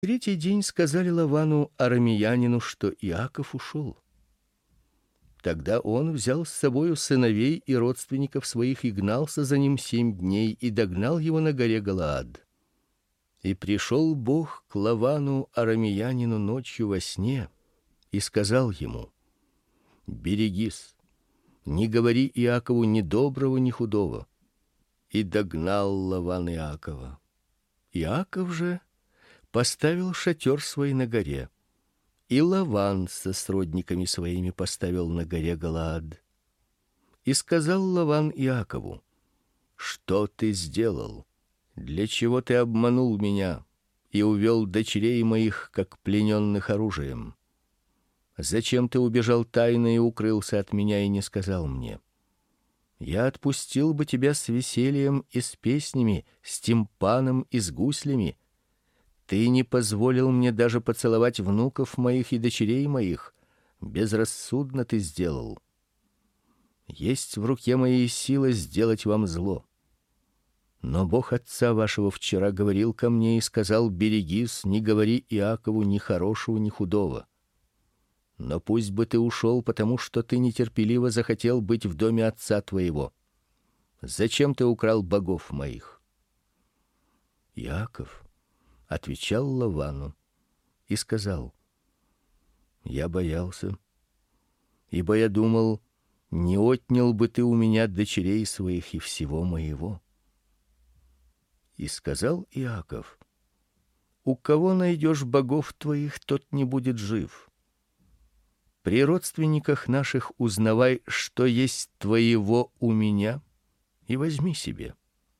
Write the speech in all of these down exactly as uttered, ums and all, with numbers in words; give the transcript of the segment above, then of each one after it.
Третий день сказали Лавану арамеянину, что Иаков ушел. Тогда он взял с собою сыновей и родственников своих и гнался за ним семь дней и догнал его на горе Галаад. И пришел Бог к Лавану арамеянину ночью во сне и сказал ему: берегись, не говори Иакову ни доброго, ни худого. И догнал Лаван Иакова. Иаков же поставил шатер свой на горе, и Лаван со сродниками своими поставил на горе Галаад. И сказал Лаван Иакову: что ты сделал? Для чего ты обманул меня и увел дочерей моих, как плененных оружием? Зачем ты убежал тайно и укрылся от меня и не сказал мне? Я отпустил бы тебя с весельем и с песнями, с тимпаном и с гуслями. Ты не позволил мне даже поцеловать внуков моих и дочерей моих. Безрассудно ты сделал. Есть в руке моей сила сделать вам зло. Но Бог отца вашего вчера говорил ко мне и сказал: берегись, не говори Иакову ни хорошего, ни худого. Но пусть бы ты ушел, потому что ты нетерпеливо захотел быть в доме отца твоего. Зачем ты украл богов моих? Иаков отвечал Лавану и сказал: я боялся, ибо я думал, не отнял бы ты у меня дочерей своих и всего моего. И сказал Иаков: у кого найдешь богов твоих, тот не будет жив. При родственниках наших узнавай, что есть твоего у меня, и возьми себе.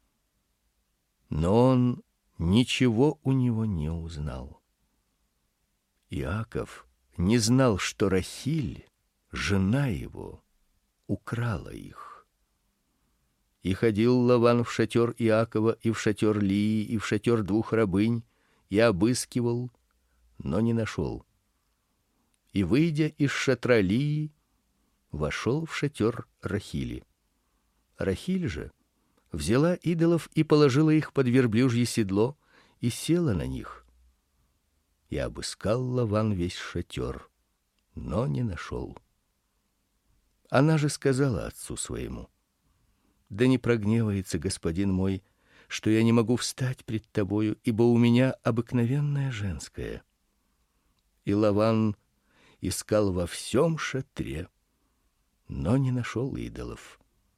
Но он ничего у него не узнал. Иаков не знал, что Рахиль, жена его, украла их. И ходил Лаван в шатер Иакова и в шатер Лии и в шатер двух рабынь и обыскивал, но не нашел. И, выйдя из шатра Лии, вошел в шатер Рахили. Рахиль же взяла идолов и положила их под верблюжье седло и села на них. И обыскал Лаван весь шатер, но не нашел. Она же сказала отцу своему: да не прогневается господин мой, что я не могу встать пред тобою, ибо у меня обыкновенное женское. И Лаван искал во всем шатре, но не нашел идолов.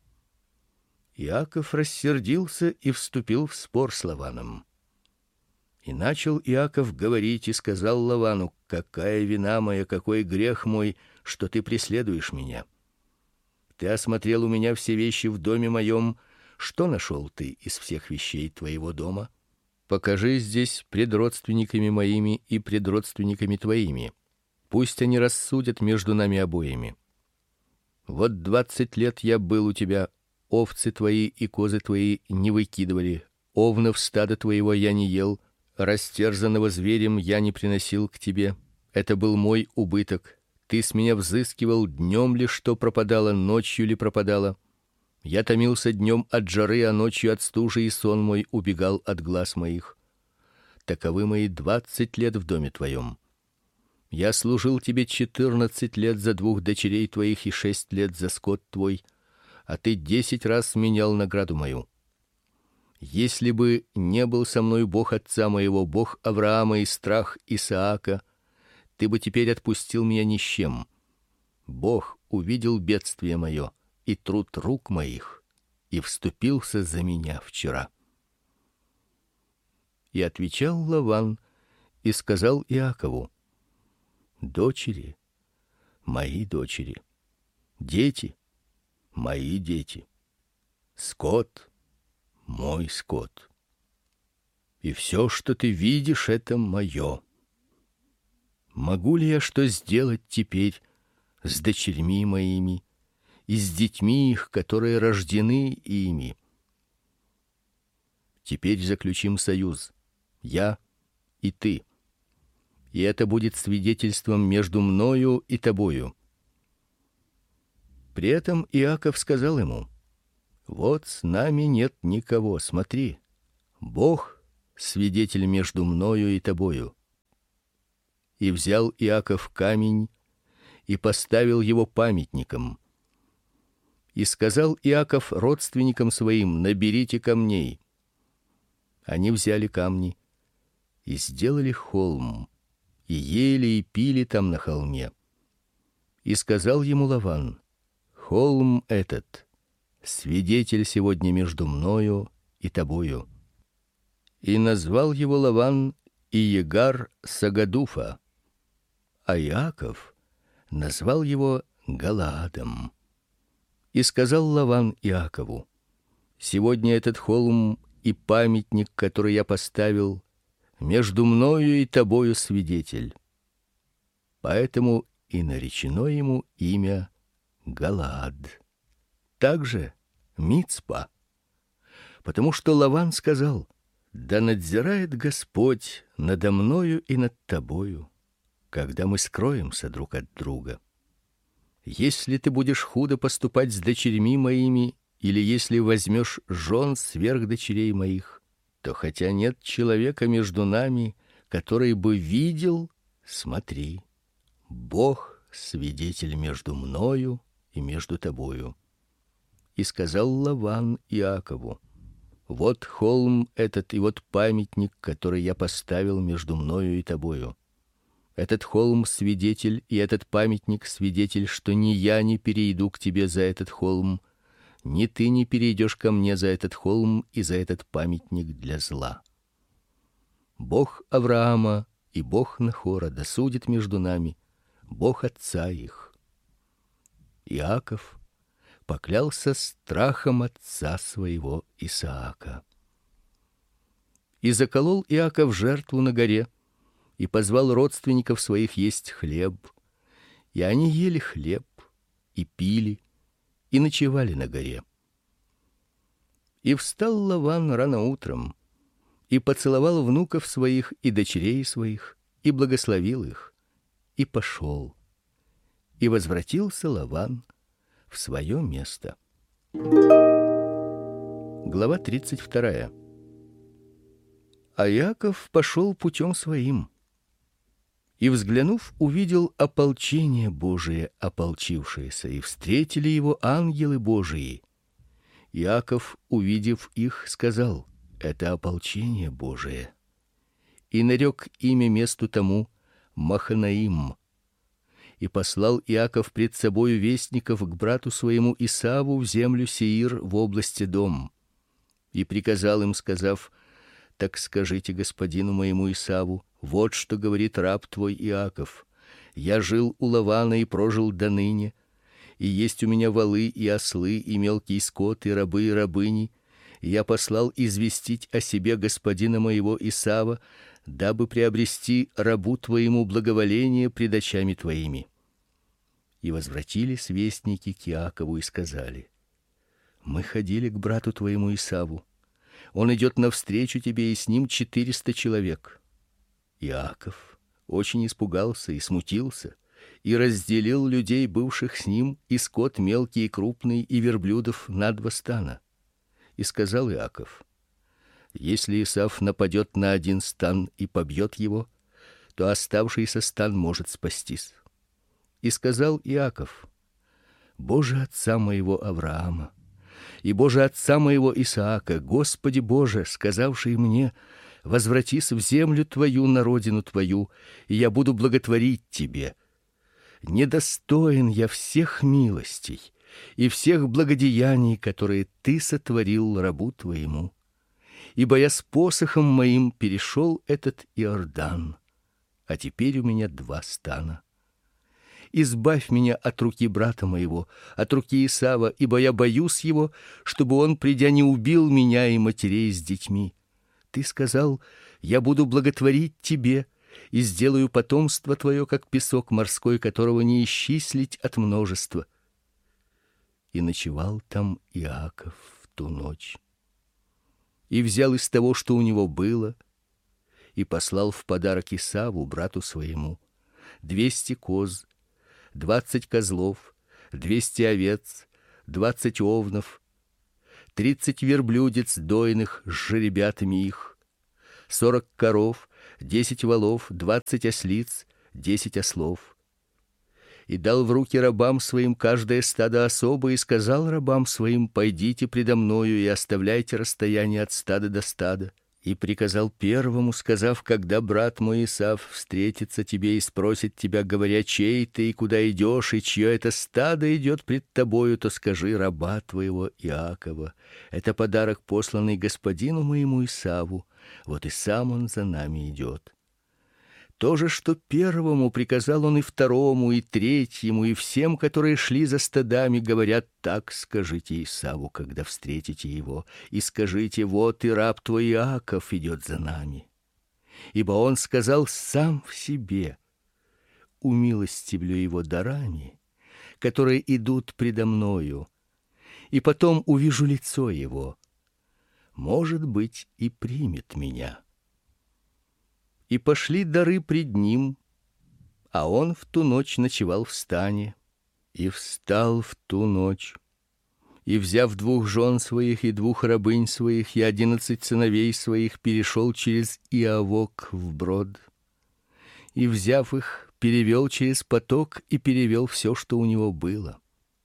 Иаков рассердился и вступил в спор с Лаваном. И начал Иаков говорить и сказал Лавану: какая вина моя, какой грех мой, что ты преследуешь меня? Ты осмотрел у меня все вещи в доме моем, что нашел ты из всех вещей твоего дома? Покажи здесь пред родственниками моими и пред родственниками твоими. Пусть они рассудят между нами обоими. Вот двадцать лет я был у тебя, овцы твои и козы твои не выкидывали, овнов стада твоего я не ел, растерзанного зверем я не приносил к тебе. Это был мой убыток. Ты с меня взыскивал днем ли, что пропадало, ночью ли пропадало. Я томился днем от жары, а ночью от стужи, и сон мой убегал от глаз моих. Таковы мои двадцать лет в доме твоем. Я служил тебе четырнадцать лет за двух дочерей твоих и шесть лет за скот твой, а ты десять раз менял награду мою. Если бы не был со мной Бог отца моего, Бог Авраама и страх Исаака, ты бы теперь отпустил меня ни с чем. Бог увидел бедствие мое и труд рук моих и вступился за меня вчера. И отвечал Лаван и сказал Иакову: дочери мои дочери, дети мои дети, скот мой скот. И все, что ты видишь, это мое. Могу ли я что сделать теперь с дочерьми моими и с детьми их, которые рождены ими? Теперь заключим союз, я и ты. И это будет свидетельством между мною и тобою. При этом Иаков сказал ему: вот с нами нет никого, смотри, Бог свидетель между мною и тобою. И взял Иаков камень и поставил его памятником. И сказал Иаков родственникам своим: наберите камней. Они взяли камни и сделали холм, и ели и пили там на холме. И сказал ему Лаван: холм этот свидетель сегодня между мною и тобою. И назвал его Лаван Иегар Сагадуфа, а Иаков назвал его Галаадом. И сказал Лаван Иакову: сегодня этот холм и памятник, который я поставил, между мною и тобою свидетель. Поэтому и наречено ему имя Галаад. Также Мицпа, потому что Лаван сказал: да надзирает Господь надо мною и над тобою, когда мы скроемся друг от друга. Если ты будешь худо поступать с дочерьми моими, или если возьмешь жен сверх дочерей моих, то хотя нет человека между нами, который бы видел, смотри, Бог свидетель между мною и между тобою. И сказал Лаван Иакову: вот холм этот и вот памятник, который я поставил между мною и тобою. Этот холм свидетель, и этот памятник свидетель, что ни я не перейду к тебе за этот холм, ни ты не перейдешь ко мне за этот холм и за этот памятник для зла. Бог Авраама и Бог Нахора да судит между нами, Бог отца их. Иаков поклялся страхом отца своего Исаака. И заколол Иаков жертву на горе, и позвал родственников своих есть хлеб, и они ели хлеб и пили, и ночевали на горе. И встал Лаван рано утром и поцеловал внуков своих и дочерей своих и благословил их и пошел. И возвратился Лаван в свое место. Глава тридцать вторая. А Иаков пошел путем своим, и, взглянув, увидел ополчение Божие, ополчившееся, и встретили его ангелы Божии. Иаков, увидев их, сказал: это ополчение Божие. И нарек имя месту тому Маханаим. И послал Иаков пред собою вестников к брату своему Исаву в землю Сеир в области Дом. И приказал им, сказав: так скажите господину моему Исаву: вот что говорит раб твой Иаков. Я жил у Лавана и прожил до ныне, и есть у меня волы и ослы и мелкий скот и рабы и рабыни. И я послал известить о себе господина моего Исава, дабы приобрести рабу твоему благоволение пред очами твоими. И возвратились вестники к Иакову и сказали: мы ходили к брату твоему Исаву. Он идет навстречу тебе, и с ним четыреста человек. Иаков очень испугался и смутился, и разделил людей, бывших с ним, и скот мелкий и крупный, и верблюдов на два стана. И сказал Иаков: если Исав нападет на один стан и побьет его, то оставшийся стан может спастись. И сказал Иаков: Боже отца моего Авраама и Боже отца моего Исаака, Господи Боже, сказавший мне: возвратись в землю твою, на родину твою, и я буду благотворить тебе. Недостоин я всех милостей и всех благодеяний, которые ты сотворил рабу твоему, ибо я с посохом моим перешел этот Иордан, а теперь у меня два стана. Избавь меня от руки брата моего, от руки Исава, ибо я боюсь его, чтобы он, придя, не убил меня и матерей с детьми. Ты сказал: я буду благотворить тебе и сделаю потомство твое, как песок морской, которого не исчислить от множества. И ночевал там Иаков в ту ночь. И взял из того, что у него было, и послал в подарок Исаву, брату своему, двести коз, двадцать козлов, двести овец, двадцать овнов, тридцать верблюдец дойных с жеребятами их, сорок коров, десять волов, двадцать ослиц, десять ослов. И дал в руки рабам своим каждое стадо особо, и сказал рабам своим: пойдите предо мною и оставляйте расстояние от стада до стада. И приказал первому, сказав: когда брат мой Исав встретится тебе и спросит тебя, говоря: чей ты и куда идешь, и чье это стадо идет пред тобою, то скажи: раба твоего Иакова. Это подарок, посланный господину моему Исаву. Вот и сам он за нами идет. То же, что первому, приказал он и второму, и третьему, и всем, которые шли за стадами, говорят: так скажите Исаву, когда встретите его, и скажите: вот и раб твой Иаков идет за нами. Ибо он сказал сам в себе: умилостивлю его дарами, которые идут предо мною, и потом увижу лицо его, может быть, и примет меня. И пошли дары пред ним, а он в ту ночь ночевал в стане, и встал в ту ночь, и, взяв двух жен своих и двух рабынь своих и одиннадцать сыновей своих, перешел через Иавок вброд, и, взяв их, перевел через поток и перевел все, что у него было.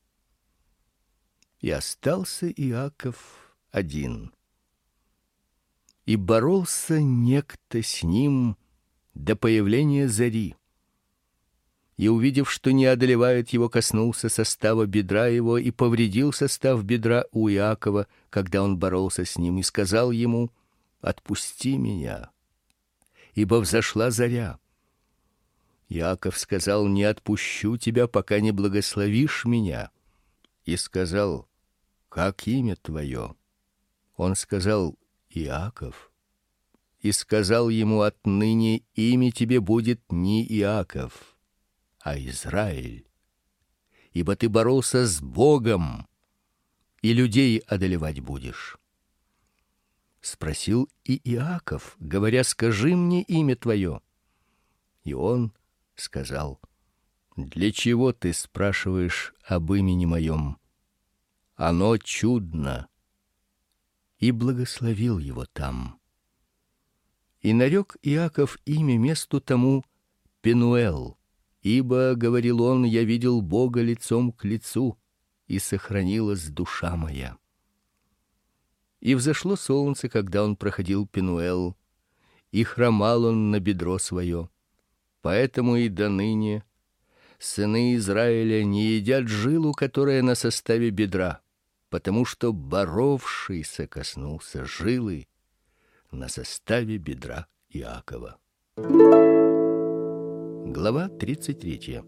И остался Иаков один. И боролся некто с ним до появления зари. И, увидев, что не одолевает его, коснулся состава бедра его и повредил состав бедра у Иакова, когда он боролся с ним, и сказал ему: отпусти меня, ибо взошла заря. Иаков сказал: не отпущу тебя, пока не благословишь меня. И сказал: как имя твое? Он сказал: Иаков. И сказал ему: отныне имя тебе будет не Иаков, а Израиль, ибо ты боролся с Богом, и людей одолевать будешь. Спросил и Иаков, говоря: скажи мне имя твое. И он сказал: для чего ты спрашиваешь об имени моем? Оно чудно. И благословил его там. И нарек Иаков имя месту тому Пенуэл, ибо, говорил он, я видел Бога лицом к лицу, и сохранилась душа моя. И взошло солнце, когда он проходил Пенуэл, и хромал он на бедро свое. Поэтому и доныне сыны Израиля не едят жилу, которая на составе бедра, потому что боровшийся коснулся жилы на составе бедра Иакова. Глава тридцать третья.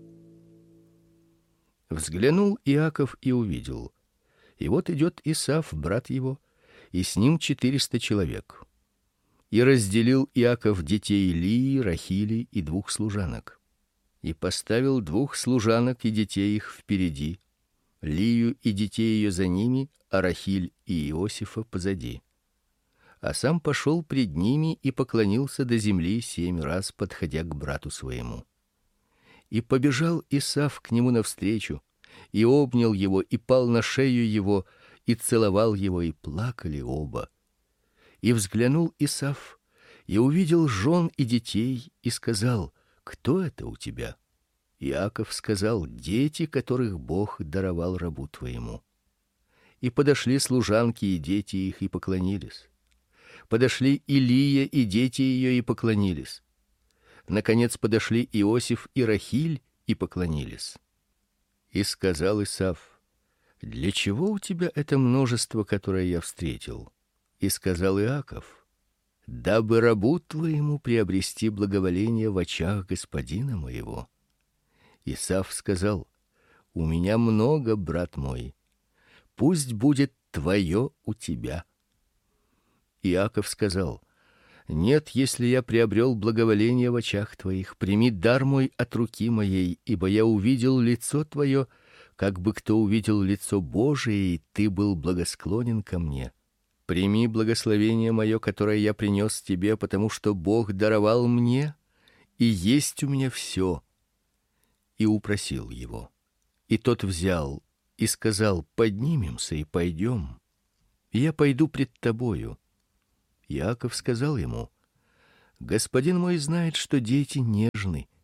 Взглянул Иаков и увидел, и вот идет Исав, брат его, и с ним четыреста человек. И разделил Иаков детей Лии, Рахили и двух служанок, и поставил двух служанок и детей их впереди, Лию и детей ее за ними, а Рахиль и Иосифа позади. А сам пошел пред ними и поклонился до земли семь раз, подходя к брату своему. И побежал Исав к нему навстречу, и обнял его, и пал на шею его, и целовал его, и плакали оба. И взглянул Исав, и увидел жен и детей, и сказал: кто это у тебя? Иаков сказал: дети, которых Бог даровал рабу твоему. И подошли служанки и дети их и поклонились. Подошли Илия и дети ее и поклонились. Наконец подошли Иосиф и Рахиль и поклонились. И сказал Исав: для чего у тебя это множество, которое я встретил? И сказал Иаков: дабы рабу твоему приобрести благоволение в очах господина моего. Исав сказал: у меня много, брат мой, пусть будет твое у тебя. Иаков сказал: нет, если я приобрел благоволение в очах твоих, прими дар мой от руки моей, ибо я увидел лицо твое, как бы кто увидел лицо Божие, и ты был благосклонен ко мне. Прими благословение мое, которое я принес тебе, потому что Бог даровал мне, и есть у меня все. И упросил его. И тот взял и сказал: поднимемся и пойдем. Я пойду пред тобою. Иаков сказал ему: господин мой знает, что дети нежны,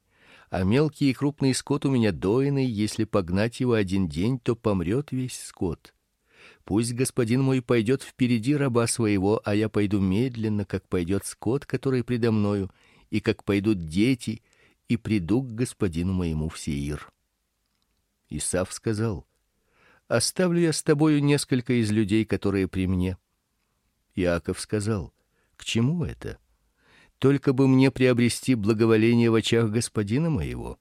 а мелкий и крупный скот у меня дойный, если погнать его один день, то помрет весь скот. Пусть господин мой пойдет впереди раба своего, а я пойду медленно, как пойдет скот, который предо мною, и как пойдут дети, и приду к господину моему в Сеир. Исав сказал: оставлю я с тобою несколько из людей, которые при мне. Иаков сказал: к чему это? Только бы мне приобрести благоволение в очах господина моего.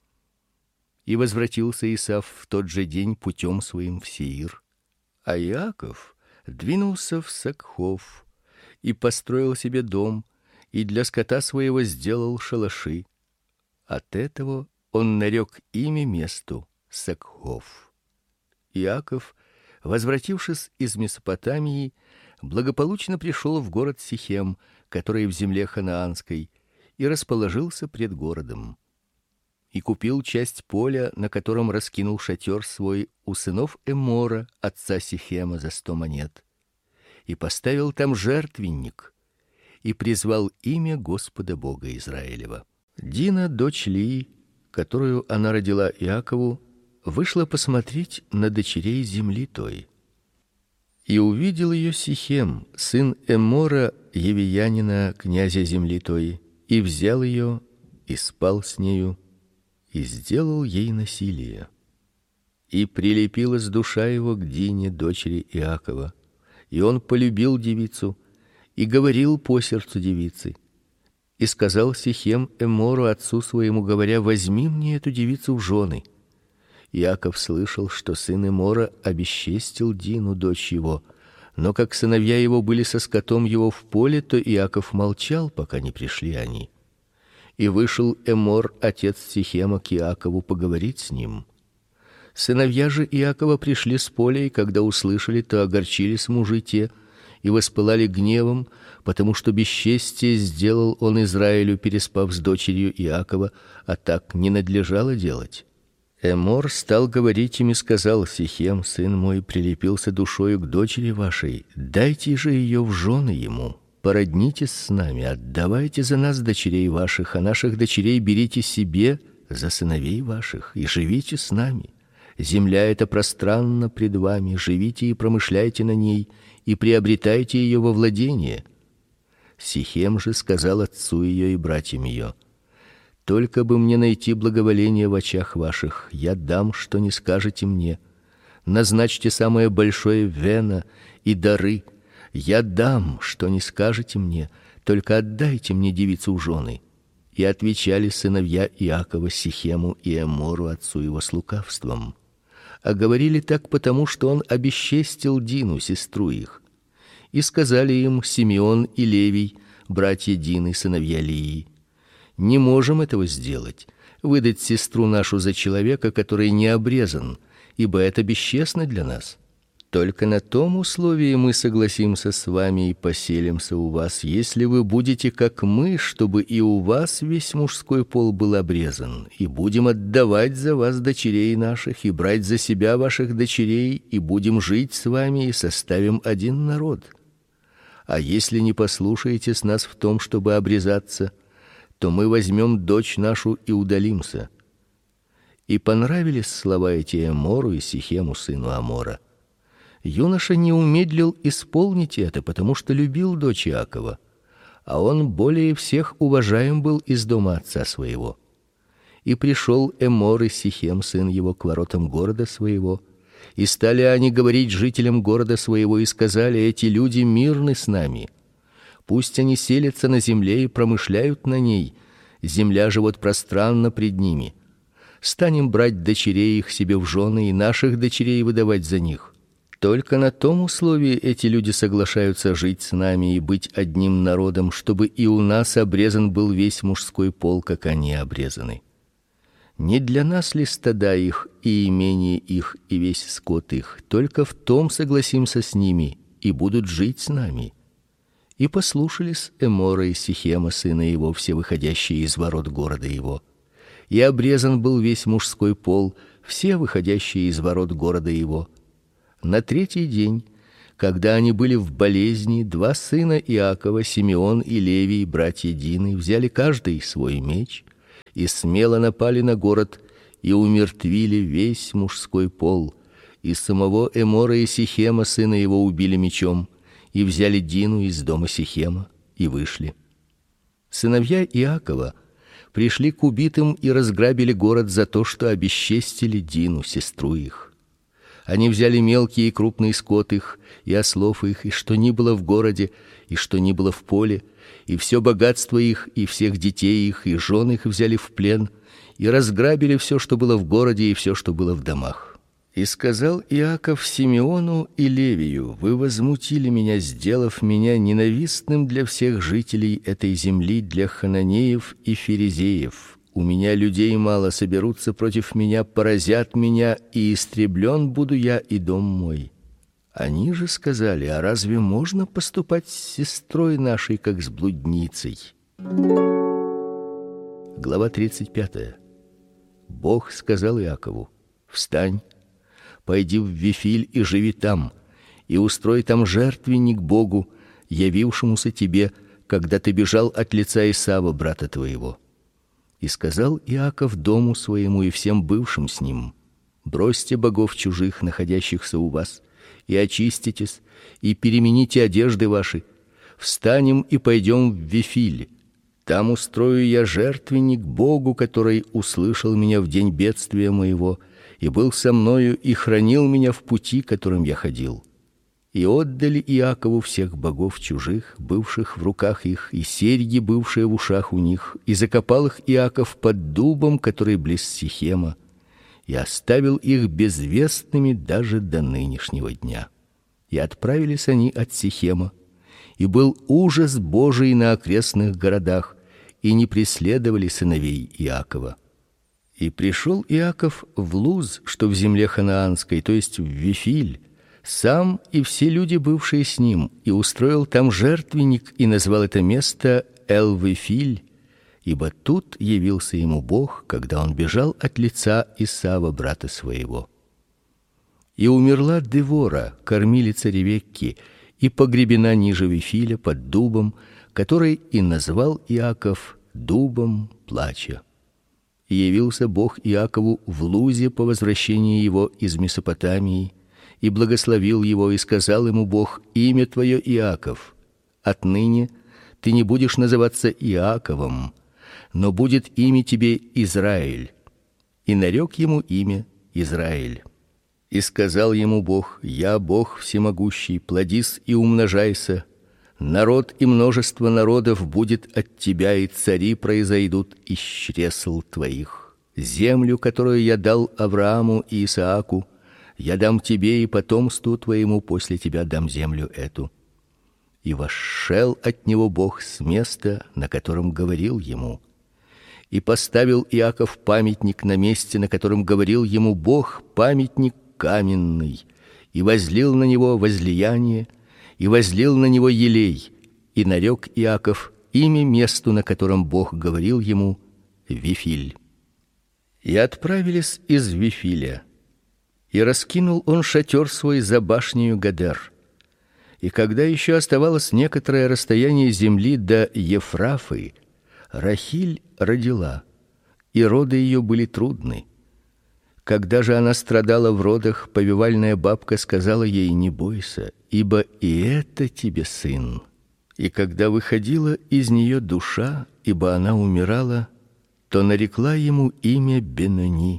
И возвратился Исав в тот же день путем своим в Сеир, а Иаков двинулся в Сакхов и построил себе дом, и для скота своего сделал шалаши. От этого он нарек имя месту Сакхов. Иаков, возвратившись из Месопотамии, благополучно пришел в город Сихем, который в земле ханаанской, и расположился пред городом. И купил часть поля, на котором раскинул шатер свой, у сынов Эмора, отца Сихема, за сто монет, и поставил там жертвенник, и призвал имя Господа Бога Израилева. Дина, дочь Лии, которую она родила Иакову, вышла посмотреть на дочерей земли той. И увидел ее Сихем, сын Эмора, евиянина, князя земли той, и взял ее, и спал с нею, и сделал ей насилие. И прилепилась душа его к Дине, дочери Иакова, и он полюбил девицу и говорил по сердцу девицы. И сказал Сихем Эмору, отцу своему, говоря: возьми мне эту девицу в жены. Иаков слышал, что сын Эмора обесчестил Дину, дочь его, но как сыновья его были со скотом его в поле, то Иаков молчал, пока не пришли они. И вышел Эмор, отец Сихема, к Иакову поговорить с ним. Сыновья же Иакова пришли с поля, и когда услышали, то огорчились мужи те и воспылали гневом, потому что бесчестие сделал он Израилю, переспав с дочерью Иакова, а так не надлежало делать. Эмор стал говорить им и сказал: Сихем, сын мой, прилепился душою к дочери вашей, дайте же ее в жены ему. Породнитесь с нами, отдавайте за нас дочерей ваших, а наших дочерей берите себе за сыновей ваших и живите с нами. Земля эта пространна пред вами, живите и промышляйте на ней, и приобретайте ее во владение. Сихем же сказал отцу ее и братьям ее: только бы мне найти благоволение в очах ваших, я дам, что не скажете мне. Назначьте самое большое вено и дары, я дам, что не скажете мне, только отдайте мне девицу в жены. И отвечали сыновья Иакова Сихему и Эмору, отцу его, с лукавством. А говорили так потому, что он обесчестил Дину, сестру их. И сказали им Симеон и Левий, братья Дины, сыновья Лии: не можем этого сделать, выдать сестру нашу за человека, который не обрезан, ибо это бесчестно для нас. Только на том условии мы согласимся с вами и поселимся у вас, если вы будете как мы, чтобы и у вас весь мужской пол был обрезан, и будем отдавать за вас дочерей наших и брать за себя ваших дочерей, и будем жить с вами и составим один народ. А если не послушаете с нас в том, чтобы обрезаться, то мы возьмем дочь нашу и удалимся. И понравились слова эти Эмору и Сихему, сыну Амора. Юноша не умедлил исполнить это, потому что любил дочь Иакова, а он более всех уважаем был из дома отца своего. И пришел Эмор и Сихем, сын его, к воротам города своего, и стали они говорить жителям города своего и сказали: эти люди мирны с нами. Пусть они селятся на земле и промышляют на ней. Земля же вот пространна пред ними. Станем брать дочерей их себе в жены и наших дочерей выдавать за них. Только на том условии эти люди соглашаются жить с нами и быть одним народом, чтобы и у нас обрезан был весь мужской пол, как они обрезаны. Не для нас ли стада их и имение их и весь скот их? Только в том согласимся с ними и будут жить с нами. И послушались Эмора и Сихема, сына его, все выходящие из ворот города его. И обрезан был весь мужской пол, все выходящие из ворот города его. На третий день, когда они были в болезни, два сына Иакова, Симеон и Левий, братья Дины, взяли каждый свой меч и смело напали на город и умертвили весь мужской пол, и самого Эмора и Сихема сына его убили мечом, и взяли Дину из дома Сихема и вышли. Сыновья Иакова пришли к убитым и разграбили город за то, что обесчестили Дину, сестру их. Они взяли мелкий и крупный скот их, и ослов их, и что ни было в городе, и что ни было в поле, и все богатство их, и всех детей их, и жен их взяли в плен, и разграбили все, что было в городе, и все, что было в домах. И сказал Иаков Симеону и Левию: вы возмутили меня, сделав меня ненавистным для всех жителей этой земли, для хананеев и ферезеев. У меня людей мало, соберутся против меня, поразят меня, и истреблен буду я и дом мой. Они же сказали: а разве можно поступать с сестрой нашей, как с блудницей? Глава тридцать пятая. Бог сказал Иакову: встань, пойди в Вифиль и живи там, и устрой там жертвенник Богу, явившемуся тебе, когда ты бежал от лица Исава, брата твоего. И сказал Иаков дому своему и всем бывшим с ним: бросьте богов чужих, находящихся у вас, и очиститесь, и перемените одежды ваши. Встанем и пойдем в Вифиль. Там устрою я жертвенник Богу, который услышал меня в день бедствия моего и был со мною и хранил меня в пути, которым я ходил. И отдали Иакову всех богов чужих, бывших в руках их, и серьги, бывшие в ушах у них, и закопал их Иаков под дубом, который близ Сихема, и оставил их безвестными даже до нынешнего дня. И отправились они от Сихема, и был ужас Божий на окрестных городах, и не преследовали сыновей Иакова. И пришел Иаков в Луз, что в земле ханаанской, то есть в Вифиль, сам и все люди, бывшие с ним, и устроил там жертвенник и назвал это место Эл-Вифиль, ибо тут явился ему Бог, когда он бежал от лица Исава, брата своего. И умерла Девора, кормилица Ревекки, и погребена ниже Вифиля под дубом, который и назвал Иаков дубом плача. И явился Бог Иакову в Лузе по возвращении его из Месопотамии, и благословил его, и сказал ему Бог: имя твое Иаков. Отныне ты не будешь называться Иаковом, но будет имя тебе Израиль. И нарек ему имя Израиль. И сказал ему Бог: я Бог всемогущий, плодись и умножайся. Народ и множество народов будет от тебя, и цари произойдут из чресл твоих. Землю, которую я дал Аврааму и Исааку, я дам тебе и потомству твоему после тебя дам землю эту. И восшел от него Бог с места, на котором говорил ему. И поставил Иаков памятник на месте, на котором говорил ему Бог, памятник каменный, и возлил на него возлияние, и возлил на него елей, и нарек Иаков имя месту, на котором Бог говорил ему, Вифиль. И отправились из Вифиля. И раскинул он шатер свой за башнею Гадер. И когда еще оставалось некоторое расстояние земли до Ефрафы, Рахиль родила, и роды ее были трудны. Когда же она страдала в родах, повивальная бабка сказала ей: не бойся, ибо и это тебе сын. И когда выходила из нее душа, ибо она умирала, то нарекла ему имя Бенони.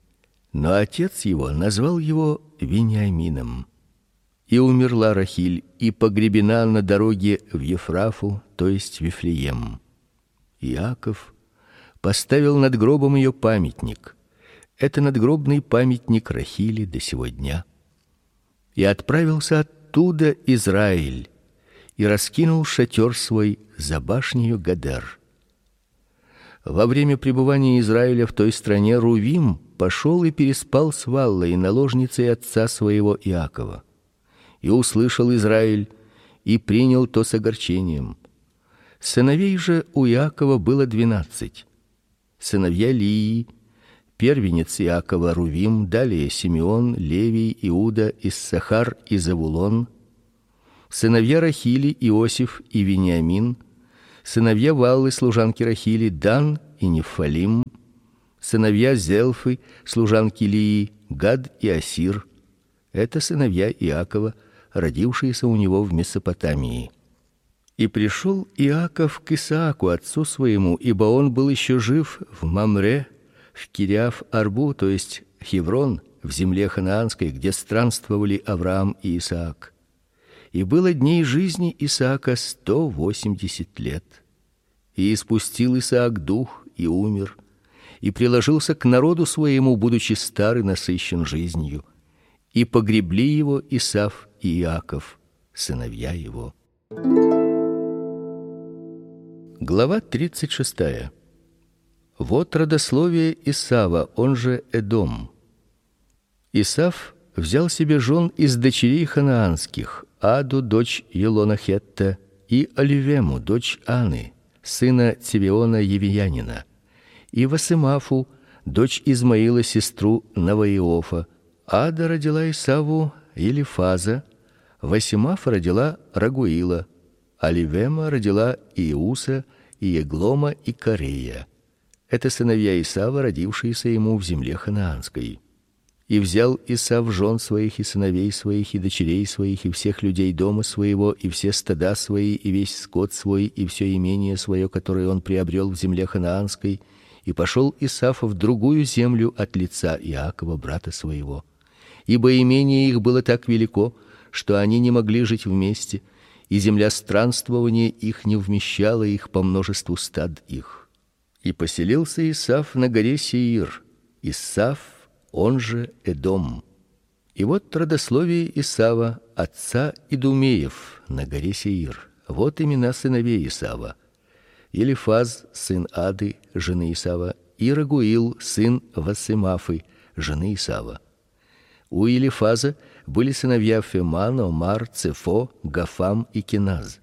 Но отец его назвал его Вениамином. И умерла Рахиль, и погребена на дороге в Ефрафу, то есть Вифлеем. Иаков поставил над гробом ее памятник. Это надгробный памятник Рахили до сего дня. И отправился оттуда Израиль, и раскинул шатер свой за башнею Гадер. Во время пребывания Израиля в той стране Рувим пошел и переспал с Валлой, наложницей отца своего Иакова. И услышал Израиль и принял то с огорчением. Сыновей же у Иакова было двенадцать. Сыновья Лии: первенец Иакова Рувим, далее Симеон, Левий, Иуда, Иссахар и Завулон. Сыновья Рахили: Иосиф и Вениамин. Сыновья Валлы, служанки Рахили: Дан и Нефалим. сыновья Зелфы, служанки Лии, Гад и Асир. Это сыновья Иакова, родившиеся у него в Месопотамии. И пришел Иаков к Исааку, отцу своему, ибо он был еще жив в Мамре, в Кириаф-Арбу, то есть Хеврон, в земле ханаанской, где странствовали Авраам и Исаак. И было дней жизни Исаака сто восемьдесят лет. И испустил Исаак дух и умер, и приложился к народу своему, будучи стар и насыщен жизнью. И погребли его Исав и Иаков, сыновья его. Глава тридцать шестая. Вот родословие Исава, он же Эдом. Исав взял себе жен из дочерей ханаанских: Аду, дочь Елона Хетта, и Оливему, дочь Аны, сына Цивиона Евиянина, и Васимафу, дочь Измаила, сестру Наваиофа. Ада родила Исаву Елифаза, Васимаф родила Рагуила, Оливема родила Иуса, и Еглома, и Корея. Это сыновья Исава, родившиеся ему в земле ханаанской. И взял Исав жен своих и сыновей своих и дочерей своих и всех людей дома своего и все стада свои и весь скот свой и все имение свое, которое он приобрел в земле ханаанской, и пошел Исав в другую землю от лица Иакова брата своего. Ибо имение их было так велико, что они не могли жить вместе, и земля странствования их не вмещала их по множеству стад их. И поселился Исав на горе Сеир. Исав, он же Эдом. И вот родословие Исава, отца Идумеев, на горе Сеир. Вот имена сыновей Исава: Елифаз, сын Ады, жены Исава, и Рагуил, сын Васимафы, жены Исава. У Елифаза были сыновья Феман, Омар, Цефо, Гафам и Киназ.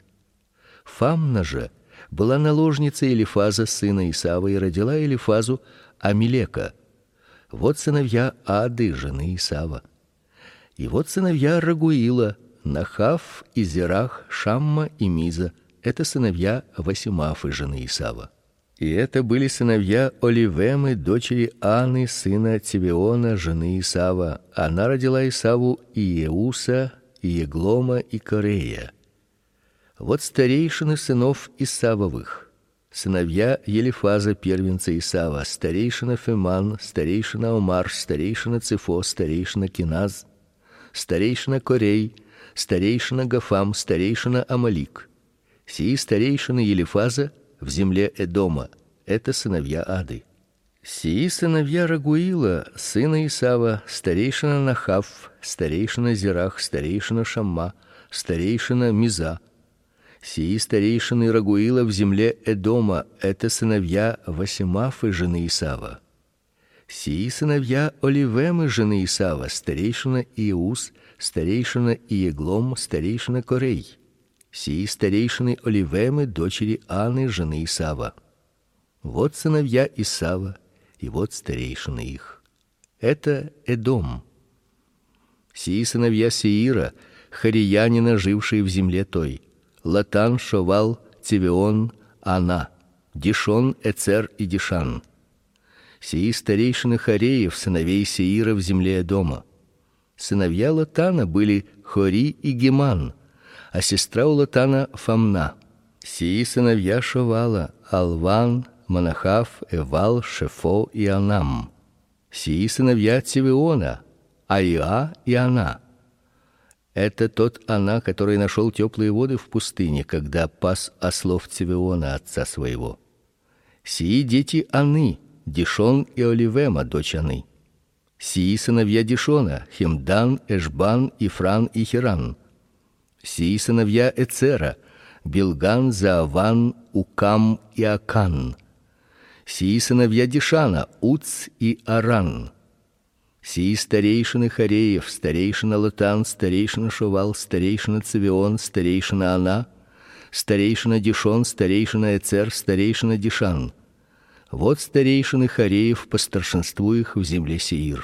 Фамна же была наложницей Елифаза, сына Исава, и родила Елифазу Амилека. Вот сыновья Ады, жены Исава. И вот сыновья Рагуила: Нахав и Зерах, Шамма и Миза. Это сыновья Васимафы, жены Исава. И это были сыновья Оливемы, дочери Аны, сына Цивиона, жены Исава. Она родила Исаву и Иуса, и Еглома, и Корея. Вот старейшины сынов Исавовых: сыновья Елифаза, первенца Исава, старейшина Феман, старейшина Омар, старейшина Цефо, старейшина Киназ, старейшина Корей, старейшина Гафам, старейшина Амалик. Сии старейшины Елифаза в земле Эдома. Это сыновья Ады. Сии сыновья Рагуила, сына Исава: старейшина Нахав, старейшина Зерах, старейшина Шамма, старейшина Миза. Сии старейшины Рагуила в земле Эдома. Это сыновья Васимафы, жены Исава. Сии сыновья Оливемы, жены Исава: старейшина Иус, старейшина Иеглом, старейшина Корей. Сии старейшины Оливемы, дочери Аны, жены Исава. Вот сыновья Исава, и вот старейшины их. Это Эдом. Сии сыновья Сеира, хариянина, жившие в земле той: Латан, Шовал, Цивион, Ана, Дишон, Эцер и Дишан. Сии старейшины хареев, сыновей Сеира в земле Эдома. Сыновья Латана были Хори и Геман, а сестра у Латана Фамна. Сии сыновья Шовала: Алван, Манахав, Эвал, Шефо и Анам. Сии сыновья Цивиона: Аиа и Ана. Это тот Ана, который нашел теплые воды в пустыне, когда пас ослов Цивиона, отца своего. Сии дети Аны: Дишон и Оливема, дочь Аны. Сии сыновья Дишона: Хемдан, Эшбан, Ифран и Хиран. Сии сыновья Эцера: Билган, Зааван, Укам и Акан. Сии сыновья Дишана: Уц и Аран. Сии старейшины хареев: старейшина Латан, старейшина Шовал, старейшина Цивион, старейшина Ана, старейшина Дишон, старейшина Эцер, старейшина Дишан. Вот старейшины хареев по старшинству их в земле Сеир.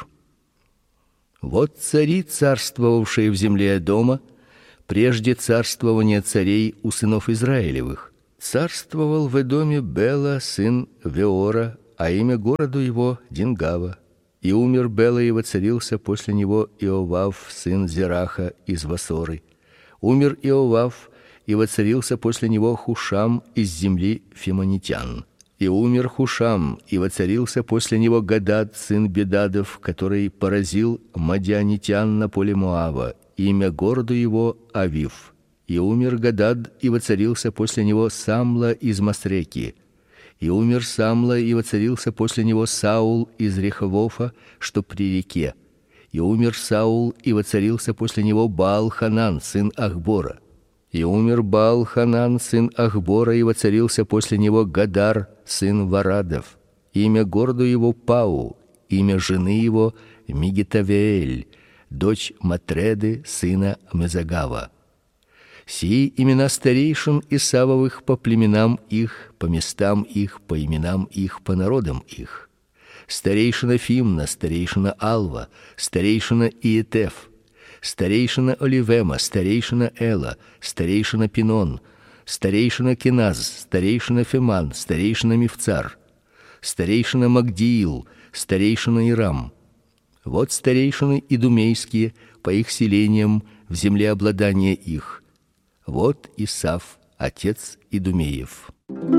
Вот цари, царствовавшие в земле Эдома, прежде царствования царей у сынов Израилевых. Царствовал в Эдоме Бела, сын Веора, а имя городу его Дингава. И умер Бела, и воцарился после него Иовав, сын Зераха из Васоры. Умер Иовав, и воцарился после него Хушам из земли фимонитян. И умер Хушам, и воцарился после него Гадад, сын Бедадов, который поразил мадианитян на поле Моава. Имя городу его Авив. И умер Гадад, и воцарился после него Самла из Масреки. И умер Самла, и воцарился после него Саул из Реховофа, что при реке. И умер Саул, и воцарился после него Баал-Ханан, сын Ахбора. И умер Баал-Ханан, сын Ахбора, и воцарился после него Гадар, сын Варадов. Имя городу его Пау, имя жены его Мигитавеэль, дочь Матреды, сына Мезагава. Сии имена старейшин Исавовых по племенам их, по местам их, по именам их, по народам их. Старейшина Фимна, старейшина Алва, старейшина Иетеф, старейшина Оливема, старейшина Эла, старейшина Пинон, старейшина Киназ, старейшина Феман, старейшина Мифцар, старейшина Магдиил, старейшина Ирам. Вот старейшины идумейские по их селениям в земле обладания их. Вот Исав, отец Идумеев.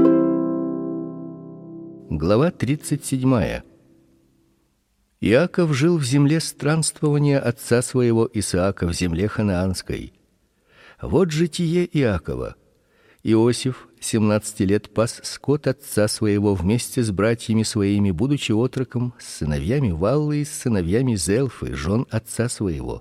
Глава тридцать седьмая. Иаков жил в земле странствования отца своего Исаака, в земле ханаанской. Вот житие Иакова. Иосиф семнадцати лет пас скот отца своего вместе с братьями своими, будучи отроком, с сыновьями Валлы и с сыновьями Зелфы, жен отца своего.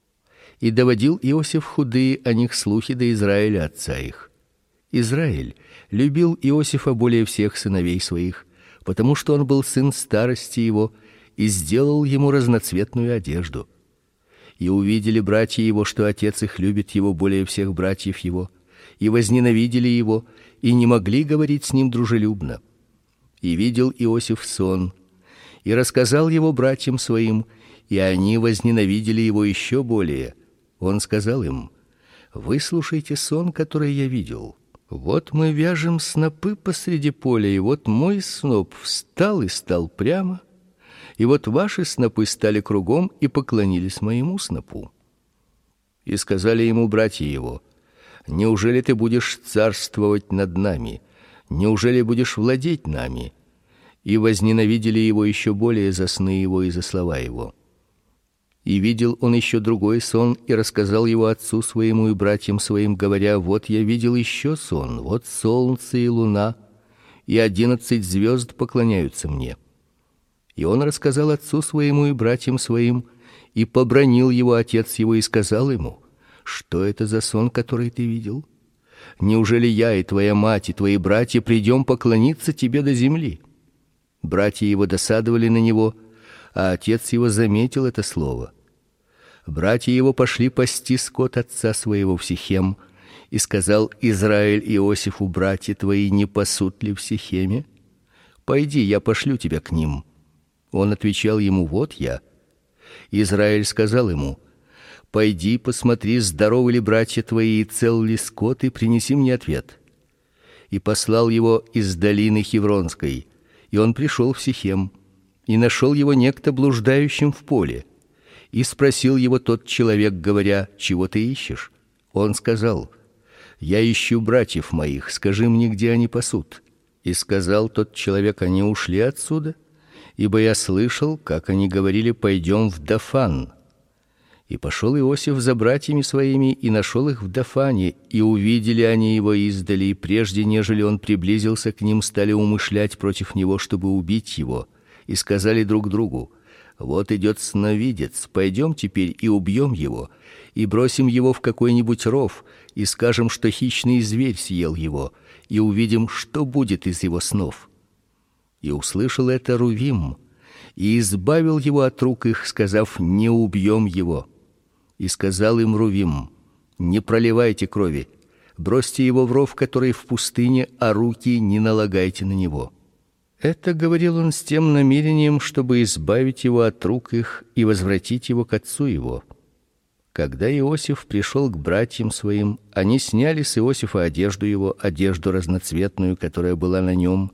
И доводил Иосиф худые о них слухи до Израиля отца их. Израиль любил Иосифа более всех сыновей своих, потому что он был сын старости его, и сделал ему разноцветную одежду. И увидели братья его, что отец их любит его более всех братьев его, и возненавидели его, и не могли говорить с ним дружелюбно. И видел Иосиф сон, и рассказал его братьям своим, и они возненавидели его еще более. Он сказал им: выслушайте сон, который я видел. Вот мы вяжем снопы посреди поля, и вот мой сноп встал и стал прямо, и вот ваши снопы стали кругом и поклонились моему снопу. И сказали ему братья его: неужели ты будешь царствовать над нами? Неужели будешь владеть нами? И возненавидели его еще более за сны его и за слова его. И видел он еще другой сон, и рассказал его отцу своему и братьям своим, говоря: вот я видел еще сон, вот солнце и луна, и одиннадцать звезд поклоняются мне. И он рассказал отцу своему и братьям своим, и побранил его отец его и сказал ему: что это за сон, который ты видел? Неужели я и твоя мать и твои братья придем поклониться тебе до земли? Братья его досадовали на него, а отец его заметил это слово. Братья его пошли пасти скот отца своего в Сихем, и сказал Израиль Иосифу: братья твои не пасут ли в Сихеме? Пойди, я пошлю тебя к ним. Он отвечал ему: вот я. Израиль сказал ему: пойди, посмотри, здоровы ли братья твои и цел ли скот, и принеси мне ответ. И послал его из долины Хевронской, и он пришел в Сихем. И нашел его некто блуждающим в поле. И спросил его тот человек, говоря: чего ты ищешь? Он сказал: я ищу братьев моих, скажи мне, где они пасут. И сказал тот человек: они ушли отсюда, ибо я слышал, как они говорили: пойдем в Дафан. И пошел Иосиф за братьями своими и нашел их в Дафане, и увидели они его издали, и прежде нежели он приблизился к ним, стали умышлять против него, чтобы убить его. И сказали друг другу: вот идет сновидец, пойдем теперь и убьем его, и бросим его в какой-нибудь ров, и скажем, что хищный зверь съел его, и увидим, что будет из его снов. И услышал это Рувим, и избавил его от рук их, сказав: не убьем его. И сказал им Рувим: не проливайте крови, бросьте его в ров, который в пустыне, а руки не налагайте на него. Это говорил он с тем намерением, чтобы избавить его от рук их и возвратить его к отцу его. Когда Иосиф пришел к братьям своим, они сняли с Иосифа одежду его, одежду разноцветную, которая была на нем,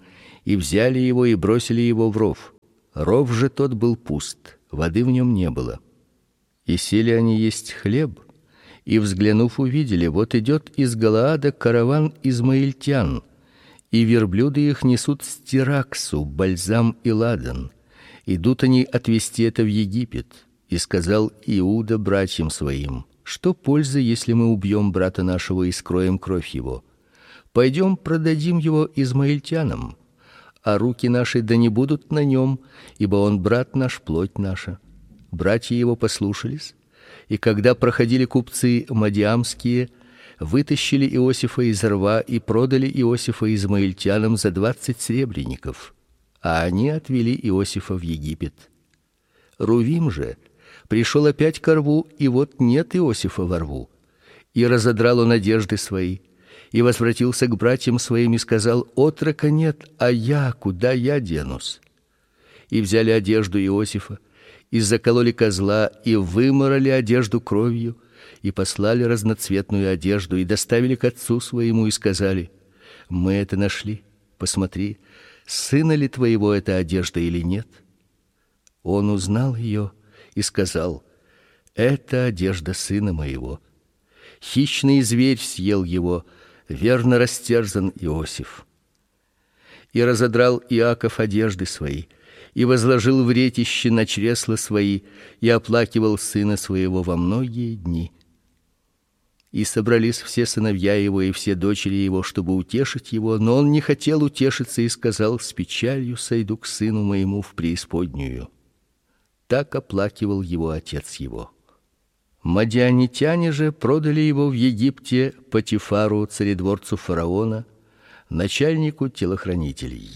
и взяли его и бросили его в ров. Ров же тот был пуст, воды в нем не было. И сели они есть хлеб, и взглянув, увидели: вот идет из Галаада караван измаильтян, и верблюды их несут стираксу, бальзам и ладан. Идут они отвезти это в Египет. И сказал Иуда братьям своим: что пользы, если мы убьем брата нашего и скроем кровь его? Пойдем продадим его измаильтянам, а руки наши да не будут на нем, ибо он брат наш, плоть наша. Братья его послушались, и когда проходили купцы мадиамские, вытащили Иосифа из рва и продали Иосифа измаильтянам за двадцать сребреников, а они отвели Иосифа в Египет. Рувим же пришел опять ко рву, и вот нет Иосифа во рву. И разодрал он одежды свои, и возвратился к братьям своим и сказал: отрока нет, а я куда я денусь? И взяли одежду Иосифа, и закололи козла, и выморали одежду кровью, и послали разноцветную одежду, и доставили к отцу своему, и сказали: мы это нашли, посмотри, сына ли твоего эта одежда или нет? Он узнал ее и сказал: это одежда сына моего. Хищный зверь съел его, верно растерзан Иосиф. И разодрал Иаков одежды свои, и возложил в ретище на чресла свои, и оплакивал сына своего во многие дни. И собрались все сыновья его и все дочери его, чтобы утешить его, но он не хотел утешиться и сказал: с печалью сойду к сыну моему в преисподнюю. Так оплакивал его отец его. Мадианитяне же продали его в Египте Потифару, царедворцу фараона, начальнику телохранителей.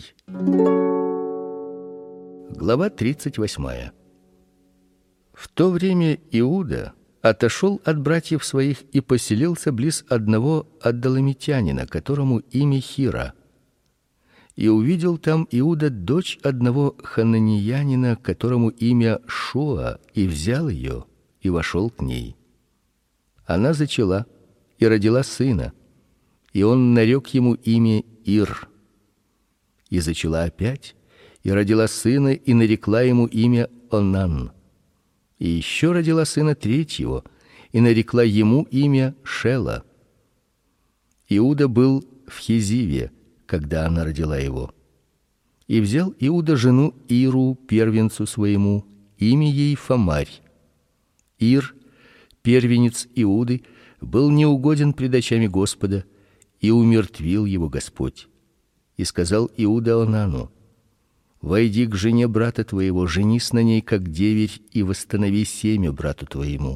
Глава тридцать восьмая. В то время Иуда отошел от братьев своих и поселился близ одного аддалламитянина, которому имя Хира. И увидел там Иуда дочь одного хананеянина, которому имя Шуа, и взял ее и вошел к ней. Она зачала и родила сына, и он нарек ему имя Ир. И зачала опять и родила сына, и нарекла ему имя Онан. И еще родила сына третьего, и нарекла ему имя Шела. Иуда был в Хезиве, когда она родила его. И взял Иуда жену Иру, первенцу своему, имя ей Фамарь. Ир, первенец Иуды, был неугоден пред очами Господа, и умертвил его Господь. И сказал Иуда Онану: войди к жене брата твоего, женись на ней как деверь, и восстанови семя брату твоему.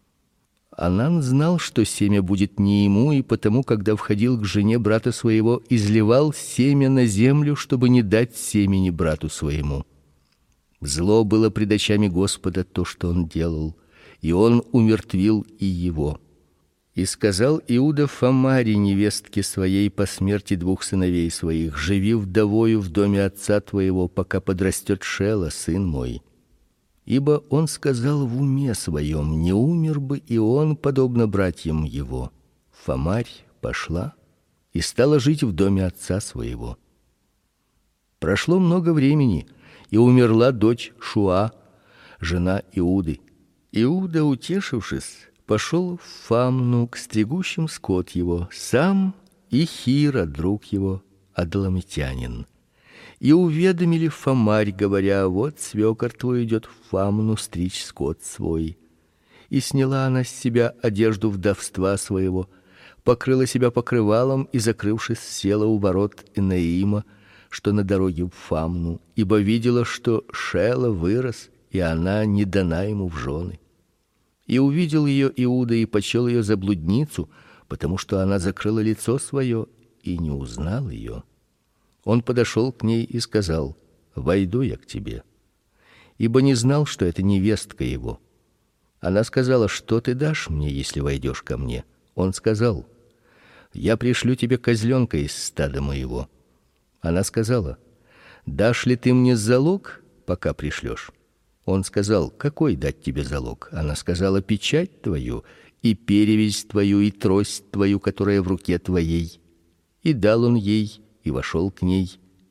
Онан знал, что семя будет не ему, и потому, когда входил к жене брата своего, изливал семя на землю, чтобы не дать семени брату своему. Зло было пред очами Господа то, что он делал, и он умертвил и его. И сказал Иуда Фамаре, невестке своей, по смерти двух сыновей своих: живи вдовою в доме отца твоего, пока подрастет Шела, сын мой. Ибо он сказал в уме своем: не умер бы и он, подобно братьям его. Фамарь пошла и стала жить в доме отца своего. Прошло много времени, и умерла дочь Шуа, жена Иуды. Иуда, утешившись, пошел в Фамну к стригущим скот его, сам и Хира, друг его, аддалламитянин. И уведомили Фамарь, говоря: вот свекор твой идет в Фамну стричь скот свой. И сняла она с себя одежду вдовства своего, покрыла себя покрывалом и, закрывшись, села у ворот Инаима, что на дороге в Фамну, ибо видела, что Шела вырос, и она не дана ему в жены. И увидел ее Иуда и почел ее за блудницу, потому что она закрыла лицо свое и не узнал ее. Он подошел к ней и сказал: войду я к тебе, ибо не знал, что это невестка его. Она сказала: что ты дашь мне, если войдешь ко мне? Он сказал: я пришлю тебе козленка из стада моего. Она сказала: дашь ли ты мне залог, пока пришлешь? Он сказал: какой дать тебе залог? Она сказала: печать твою и перевязь твою и трость твою, которая в руке твоей. И дал он ей, и вошел к ней,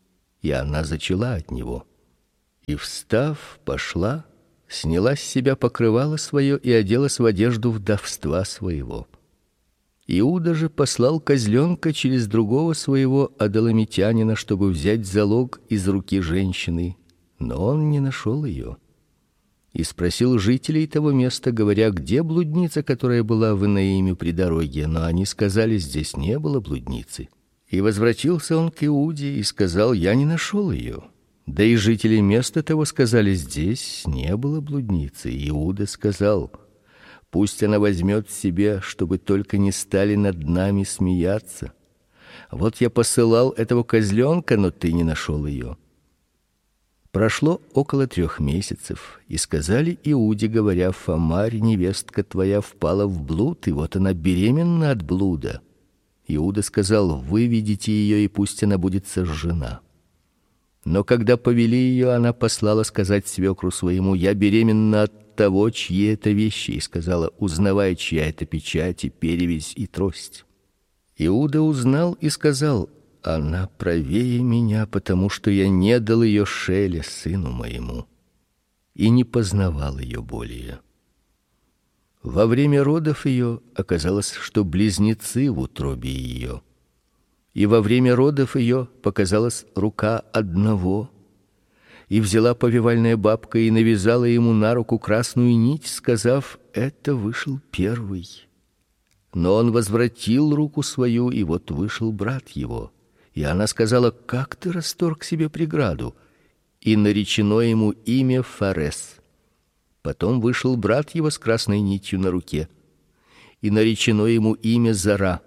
и она зачала от него. И встав, пошла, сняла с себя покрывало свое и оделась в одежду вдовства своего. Иуда же послал козленка через другого своего адалламитянина, чтобы взять залог из руки женщины, но он не нашел ее. И спросил жителей того места, говоря: где блудница, которая была в Инаиме при дороге? Но они сказали: здесь не было блудницы. И возвратился он к Иуде и сказал: я не нашел ее. Да и жители места того сказали: здесь не было блудницы. И Иуда сказал: пусть она возьмет себе, чтобы только не стали над нами смеяться. Вот я посылал этого козленка, но ты не нашел ее. Прошло около трех месяцев, и сказали Иуде, говоря: Фамарь, невестка твоя, впала в блуд, и вот она беременна от блуда. Иуда сказал: выведите ее, и пусть она будет сожжена. Но когда повели ее, она послала сказать свекру своему: я беременна от того, чьи это вещи, и сказала: узнавай, чья это печать и перевязь и трость. Иуда узнал и сказал: она правее меня, потому что я не дал ее Шеле, сыну моему, и не познавал ее более. Во время родов ее оказалось, что близнецы в утробе ее. И во время родов ее показалась рука одного, и взяла повивальная бабка и навязала ему на руку красную нить, сказав: это вышел первый. Но он возвратил руку свою, и вот вышел брат его. И она сказала: как ты расторг себе преграду? И наречено ему имя Фарес. Потом вышел брат его с красной нитью на руке, и наречено ему имя Зара.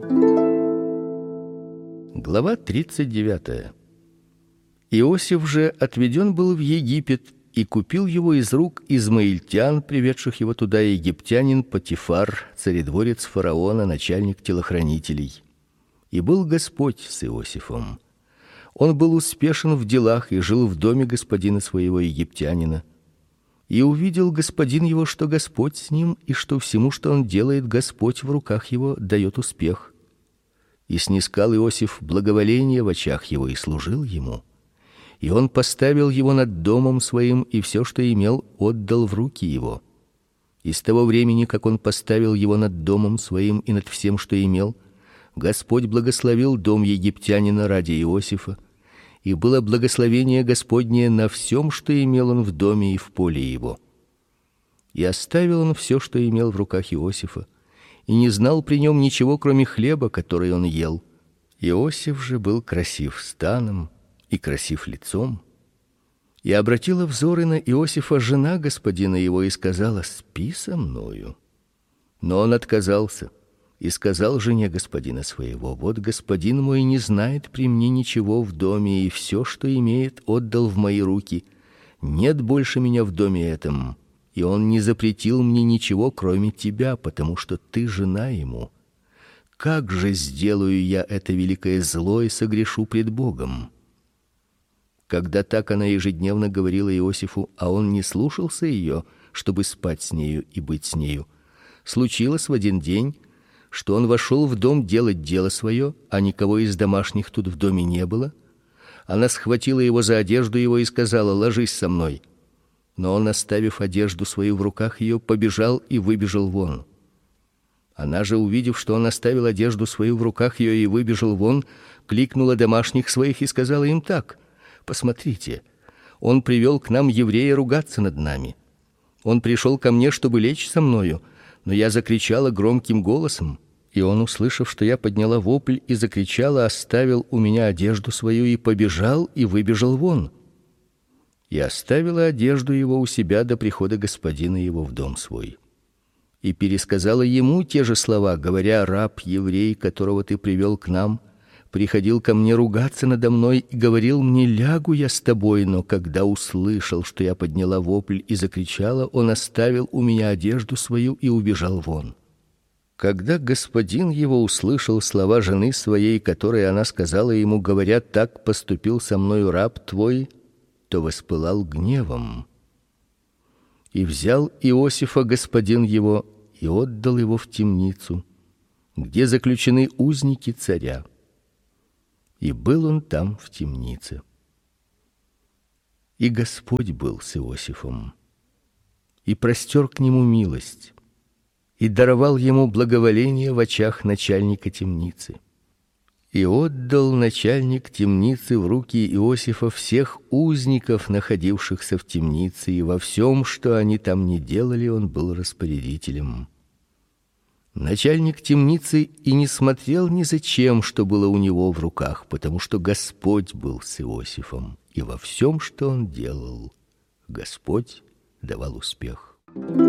Глава тридцать девятая. Иосиф же отведен был в Египет, и купил его из рук измаильтян, приведших его туда, египтянин Потифар, царедворец фараона, начальник телохранителей. И был Господь с Иосифом. Он был успешен в делах и жил в доме господина своего египтянина. И увидел господин его, что Господь с ним, и что всему, что он делает, Господь в руках его дает успех. И снискал Иосиф благоволение в очах его и служил ему. И он поставил его над домом своим, и все, что имел, отдал в руки его. И с того времени, как он поставил его над домом своим и над всем, что имел, Господь благословил дом египтянина ради Иосифа, и было благословение Господне на всем, что имел он в доме и в поле его. И оставил он все, что имел в руках Иосифа, и не знал при нем ничего, кроме хлеба, который он ел. Иосиф же был красив станом и красив лицом. И обратила взоры на Иосифа жена господина его и сказала: спи со мною. Но он отказался и сказал жене господина своего: вот господин мой не знает при мне ничего в доме, и все, что имеет, отдал в мои руки. Нет больше меня в доме этом, и он не запретил мне ничего, кроме тебя, потому что ты жена ему. Как же сделаю я это великое зло и согрешу пред Богом? Когда так она ежедневно говорила Иосифу, а он не слушался ее, чтобы спать с нею и быть с нею, случилось в один день, что он вошел в дом делать дело свое, а никого из домашних тут в доме не было. Она схватила его за одежду его и сказала: ложись со мной. Но он, оставив одежду свою в руках ее, побежал и выбежал вон. Она же, увидев, что он оставил одежду свою в руках ее и выбежал вон, кликнула домашних своих и сказала им так: посмотрите, он привел к нам еврея ругаться над нами. Он пришел ко мне, чтобы лечь со мною, но я закричала громким голосом, и он, услышав, что я подняла вопль и закричала, оставил у меня одежду свою и побежал и выбежал вон. И оставила одежду его у себя до прихода господина его в дом свой. И пересказала ему те же слова, говоря: раб еврей, которого ты привел к нам, приходил ко мне ругаться надо мной и говорил мне: лягу я с тобой, но когда услышал, что я подняла вопль и закричала, он оставил у меня одежду свою и убежал вон. Когда господин его услышал слова жены своей, которые она сказала ему, говоря: так поступил со мною раб твой, то воспылал гневом. И взял Иосифа господин его и отдал его в темницу, где заключены узники царя. И был он там в темнице. И Господь был с Иосифом, и простер к нему милость, и даровал ему благоволение в очах начальника темницы. И отдал начальник темницы в руки Иосифа всех узников, находившихся в темнице, и во всем, что они там ни делали, он был распорядителем. Начальник темницы и не смотрел ни за чем, что было у него в руках, потому что Господь был с Иосифом, и во всем, что он делал, Господь давал успех.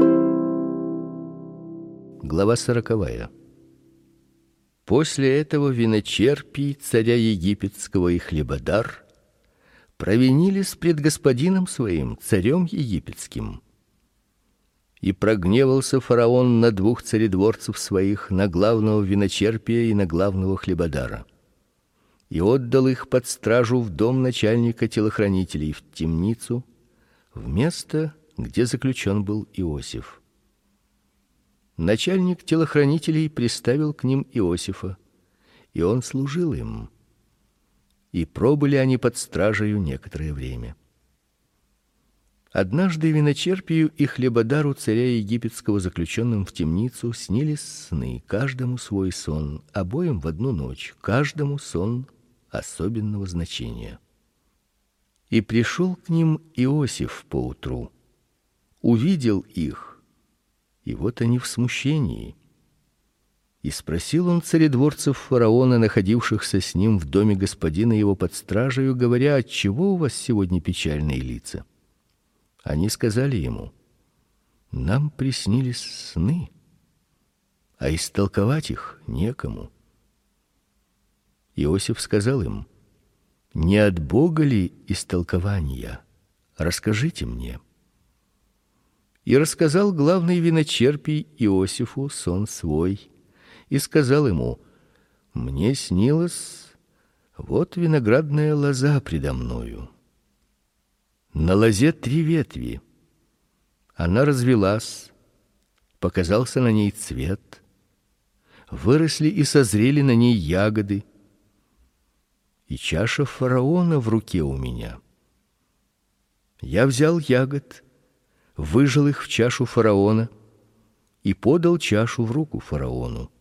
Глава сороковая. После этого виночерпий царя египетского и хлебодар провинились пред господином своим, царем египетским. И прогневался фараон на двух царедворцев своих, на главного виночерпия и на главного хлебодара. И отдал их под стражу в дом начальника телохранителей, в темницу, в место, где заключен был Иосиф. Начальник телохранителей приставил к ним Иосифа, и он служил им. И пробыли они под стражею некоторое время. Однажды виночерпию и хлебодару царя египетского, заключенным в темницу, снились сны, каждому свой сон, обоим в одну ночь, каждому сон особенного значения. И пришел к ним Иосиф поутру, увидел их, и вот они в смущении. И спросил он царедворцев фараона, находившихся с ним в доме господина его под стражею, говоря: отчего у вас сегодня печальные лица? Они сказали ему: нам приснились сны, а истолковать их некому. Иосиф сказал им: не от Бога ли истолкования? Расскажите мне. И рассказал главный виночерпий Иосифу сон свой, и сказал ему: мне снилось, вот виноградная лоза предо мною. На лозе три ветви. Она развилась, показался на ней цвет, выросли и созрели на ней ягоды. И чаша фараона в руке у меня. Я взял ягод, выжал их в чашу фараона и подал чашу в руку фараону.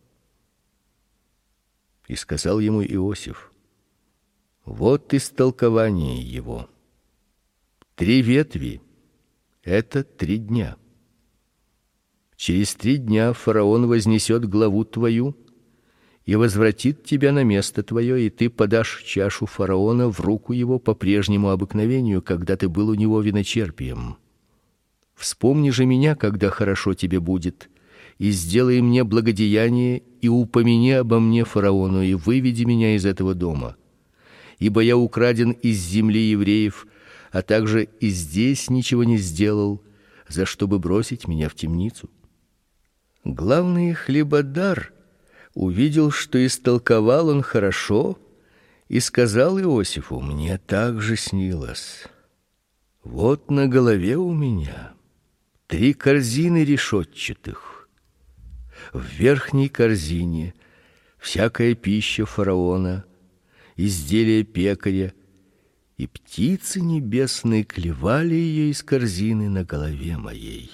И сказал ему Иосиф: вот истолкование его. Три ветви — это три дня. Через три дня фараон вознесет главу твою и возвратит тебя на место твое, и ты подашь чашу фараона в руку его по прежнему обыкновению, когда ты был у него виночерпием. Вспомни же меня, когда хорошо тебе будет, и сделай мне благодеяние, и упомяни обо мне фараону, и выведи меня из этого дома. Ибо я украден из земли евреев, а также и здесь ничего не сделал, за что бы бросить меня в темницу. Главный хлебодар увидел, что истолковал он хорошо, и сказал Иосифу: мне также снилось. Вот на голове у меня три корзины решетчатых. В верхней корзине всякая пища фараона, изделия пекаря, и птицы небесные клевали ее из корзины на голове моей.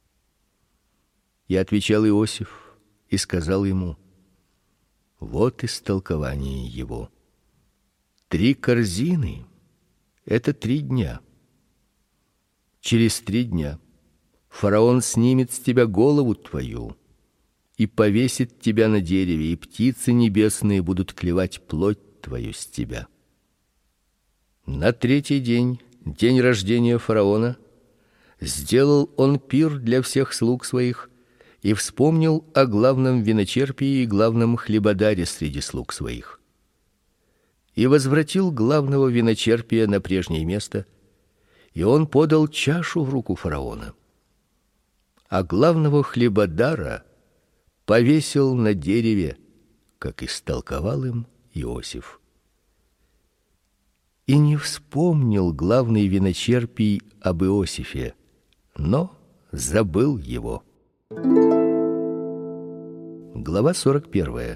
И отвечал Иосиф и сказал ему: вот истолкование его. Три корзины — это три дня. Через три дня фараон снимет с тебя голову твою и повесит тебя на дереве, и птицы небесные будут клевать плоть твою с тебя. На третий день, день рождения фараона, сделал он пир для всех слуг своих и вспомнил о главном виночерпии и главном хлебодаре среди слуг своих. И возвратил главного виночерпия на прежнее место, и он подал чашу в руку фараона. А главного хлебодара повесил на дереве, как истолковал им Иосиф. И не вспомнил главный виночерпий об Иосифе, но забыл его. Глава сорок первая.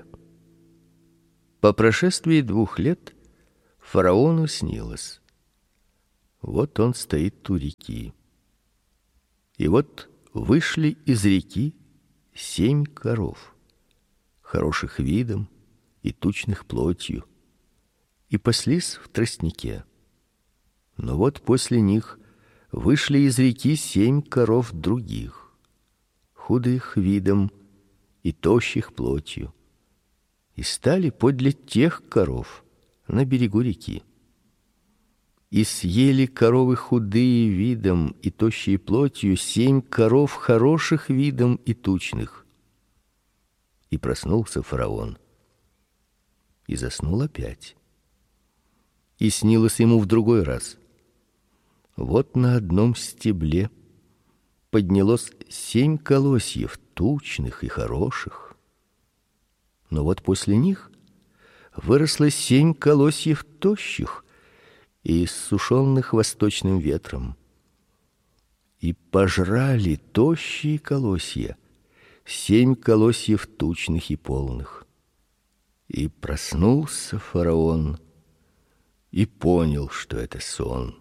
По прошествии двух лет фараону снилось: Вот он стоит у реки. И вот вышли из реки семь коров, хороших видом и тучных плотью, и паслись в тростнике. Но вот после них вышли из реки семь коров других, худых видом и тощих плотью, и стали подле тех коров на берегу реки. И съели коровы худые видом и тощие плотью семь коров хороших видом и тучных. И проснулся фараон, и заснул опять. И снилось ему в другой раз: вот на одном стебле поднялось семь колосьев, тучных и хороших. Но вот после них выросло семь колосьев тощих и иссушенных восточным ветром. И пожрали тощие колосья семь колосьев тучных и полных. И проснулся фараон и понял, что это сон.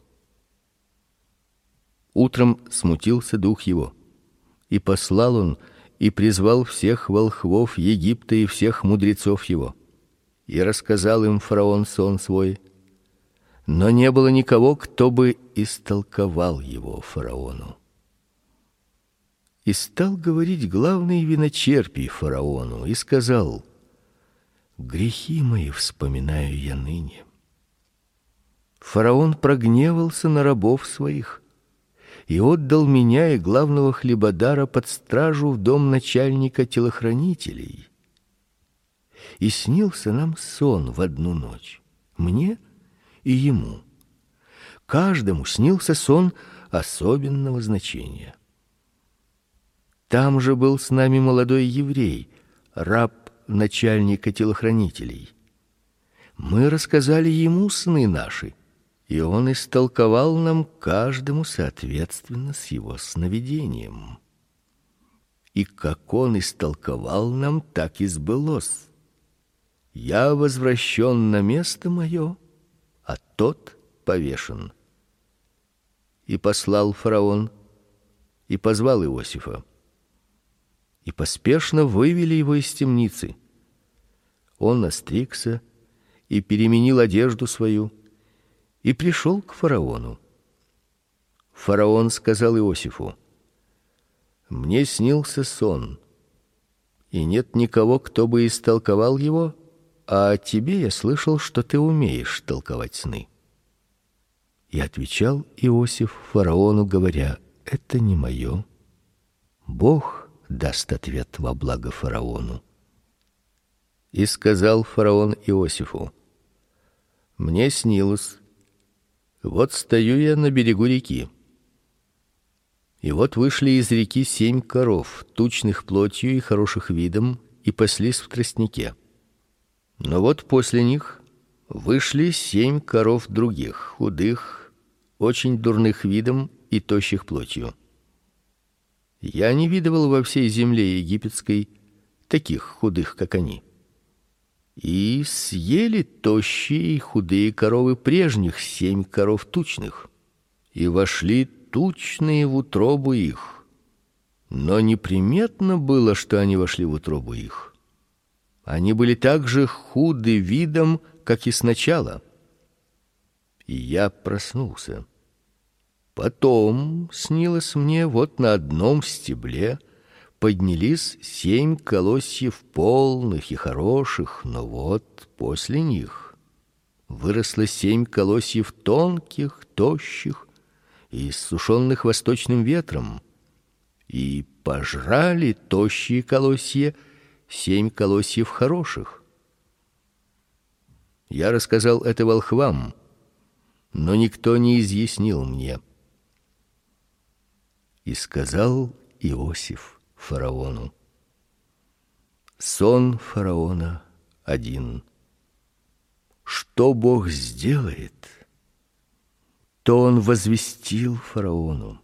Утром смутился дух его, и послал он и призвал всех волхвов Египта и всех мудрецов его. И рассказал им фараон сон свой, но не было никого, кто бы истолковал его фараону. И стал говорить главный виночерпий фараону и сказал: грехи мои вспоминаю я ныне. Фараон прогневался на рабов своих и отдал меня и главного хлебодара под стражу в дом начальника телохранителей. И снился нам сон в одну ночь, мне и ему. Каждому снился сон особенного значения. Там же был с нами молодой еврей, раб начальника телохранителей. Мы рассказали ему сны наши, и он истолковал нам каждому соответственно с его сновидением. И как он истолковал нам, так и сбылось. Я возвращен на место мое, а тот повешен. И послал фараон, и позвал Иосифа, и поспешно вывели его из темницы. Он остригся и переменил одежду свою, и пришел к фараону. Фараон сказал Иосифу: мне снился сон, и нет никого, кто бы истолковал его, а о тебе я слышал, что ты умеешь толковать сны. И отвечал Иосиф фараону, говоря: это не мое. Бог даст ответ во благо фараону. И сказал фараон Иосифу: мне снилось, вот стою я на берегу реки, и вот вышли из реки семь коров, тучных плотью и хороших видом, и паслись в тростнике. Но вот после них вышли семь коров других, худых, очень дурных видом и тощих плотью. Я не видывал во всей земле египетской таких худых, как они. И съели тощие и худые коровы прежних семь коров тучных, и вошли тучные в утробу их. Но неприметно было, что они вошли в утробу их. Они были так же худы видом, как и сначала. И я проснулся. Потом снилось мне, вот на одном стебле поднялись семь колосьев полных и хороших, но вот после них выросло семь колосьев тонких, тощих и иссушенных восточным ветром, и пожрали тощие колосья семь колосьев хороших. Я рассказал это волхвам, но никто не изъяснил мне. И сказал Иосиф фараону: сон фараона один. Что Бог сделает, то он возвестил фараону: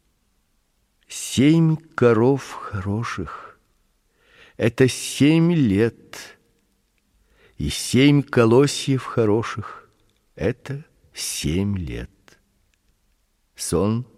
семь коров хороших — это семь лет, и семь колосьев хороших — это семь лет. Сон